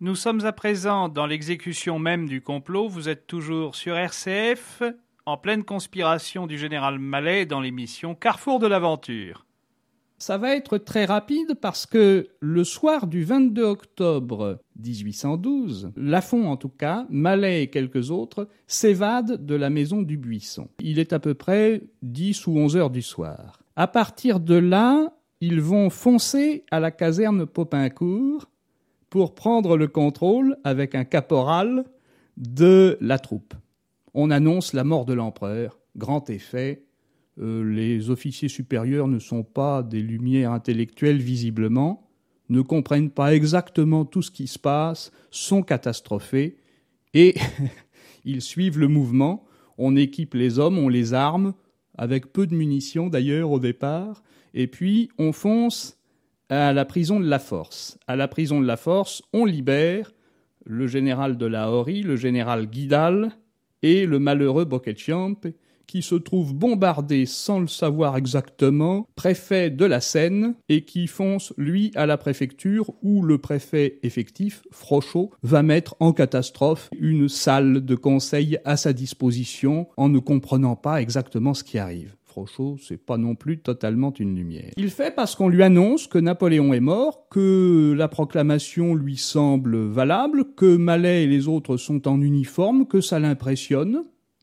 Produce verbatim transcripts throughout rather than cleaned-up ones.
Nous sommes à présent dans l'exécution même du complot. Vous êtes toujours sur R C F, en pleine conspiration du général Malet dans l'émission Carrefour de l'aventure. Ça va être très rapide parce que le soir du vingt-deux octobre dix-huit cent douze, Lafont en tout cas, Malet et quelques autres s'évadent de la maison du Buisson. Il est à peu près dix ou onze heures du soir. À partir de là, ils vont foncer à la caserne Popincourt pour prendre le contrôle avec un caporal de la troupe. On annonce la mort de l'empereur, grand effet. Euh, les officiers supérieurs ne sont pas des lumières intellectuelles visiblement, ne comprennent pas exactement tout ce qui se passe, sont catastrophés et ils suivent le mouvement. On équipe les hommes, on les arme, avec peu de munitions d'ailleurs au départ, et puis on fonce à la prison de la Force. À la prison de la Force, on libère le général de la Horie, le général Guidal et le malheureux Boccacciamp, qui se trouve bombardé sans le savoir exactement, préfet de la Seine, et qui fonce, lui, à la préfecture, où le préfet effectif, Frochot, va mettre en catastrophe une salle de conseil à sa disposition, en ne comprenant pas exactement ce qui arrive. Frochot, c'est pas non plus totalement une lumière. Il fait parce qu'on lui annonce que Napoléon est mort, que la proclamation lui semble valable, que Malet et les autres sont en uniforme, que ça l'impressionne,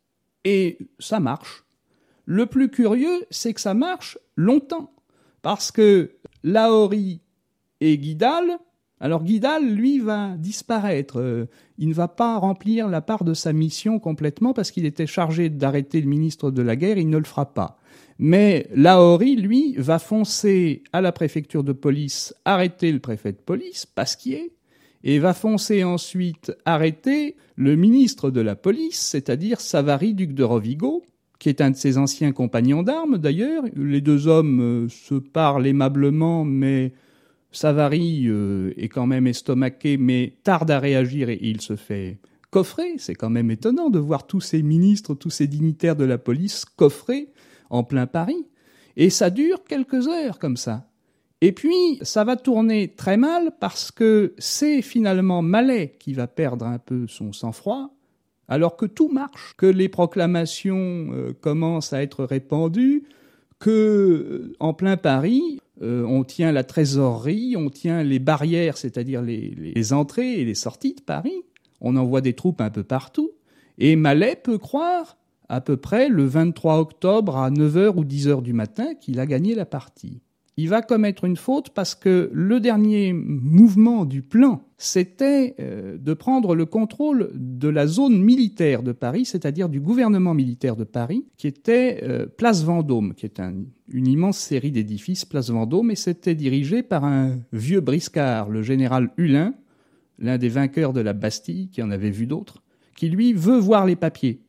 et ça marche. Le plus curieux, c'est que ça marche longtemps, parce que La Horie et Guidal, alors Guidal, lui, va disparaître. Il ne va pas remplir la part de sa mission complètement parce qu'il était chargé d'arrêter le ministre de la Guerre, il ne le fera pas. Mais La Horie, lui, va foncer à la préfecture de police, arrêter le préfet de police, Pasquier, et va foncer ensuite arrêter le ministre de la police, c'est-à-dire Savary, duc de Rovigo, qui est un de ses anciens compagnons d'armes d'ailleurs. Les deux hommes euh, se parlent aimablement, mais Savary euh, est quand même estomaqué, mais tarde à réagir et il se fait coffrer. C'est quand même étonnant de voir tous ces ministres, tous ces dignitaires de la police coffrés en plein Paris. Et ça dure quelques heures comme ça. Et puis, ça va tourner très mal parce que c'est finalement Malet qui va perdre un peu son sang-froid, alors que tout marche, que les proclamations euh, commencent à être répandues, que euh, en plein Paris, euh, on tient la trésorerie, on tient les barrières, c'est-à-dire les, les entrées et les sorties de Paris, on envoie des troupes un peu partout, et Malet peut croire à peu près le vingt-trois octobre à neuf heures ou dix heures du matin qu'il a gagné la partie. Il va commettre une faute parce que le dernier mouvement du plan, c'était euh, de prendre le contrôle de la zone militaire de Paris, c'est-à-dire du gouvernement militaire de Paris, qui était euh, Place Vendôme, qui est un, une immense série d'édifices, Place Vendôme, et c'était dirigé par un vieux briscard, le général Hulin, l'un des vainqueurs de la Bastille, qui en avait vu d'autres, qui lui veut voir les papiers.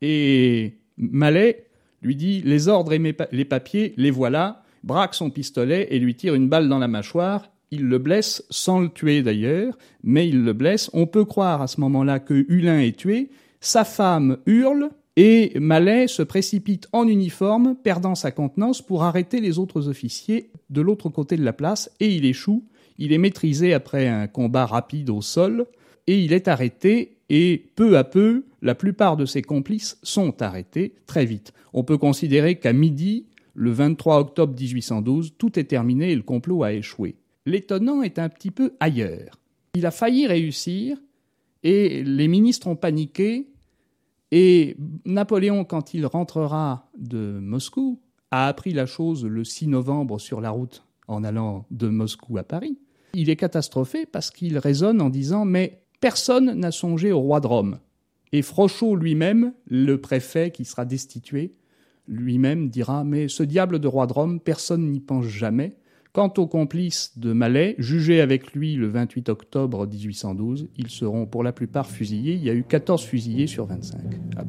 Et Malet lui dit « les ordres et mes pa- les papiers, les voilà », braque son pistolet et lui tire une balle dans la mâchoire. Il le blesse, sans le tuer d'ailleurs, mais il le blesse. On peut croire à ce moment-là que Hulin est tué. Sa femme hurle et Malet se précipite en uniforme, perdant sa contenance, pour arrêter les autres officiers de l'autre côté de la place, et il échoue. Il est maîtrisé après un combat rapide au sol, et il est arrêté, et peu à peu, la plupart de ses complices sont arrêtés très vite. On peut considérer qu'à midi, le vingt-trois octobre dix-huit cent douze, tout est terminé et le complot a échoué. L'étonnant est un petit peu ailleurs. Il a failli réussir et les ministres ont paniqué et Napoléon, quand il rentrera de Moscou, a appris la chose le six novembre sur la route en allant de Moscou à Paris. Il est catastrophé parce qu'il raisonne en disant « mais personne n'a songé au roi de Rome ». Et Frochot lui-même, le préfet qui sera destitué, lui-même dira « mais ce diable de roi de Rome, personne n'y pense jamais ». Quant aux complices de Malet, jugés avec lui le vingt-huit octobre dix-huit cent douze, ils seront pour la plupart fusillés. Il y a eu quatorze fusillés sur vingt-cinq.